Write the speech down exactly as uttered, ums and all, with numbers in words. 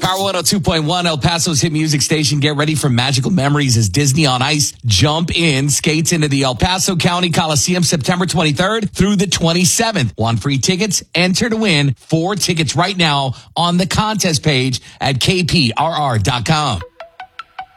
Power one oh two point one, El Paso's hit music station. Get ready for magical memories as Disney on Ice Jump In skates into the El Paso County Coliseum September twenty-third through the twenty-seventh. Want free tickets? Enter to win four tickets right now on the contest page at K P R R dot com.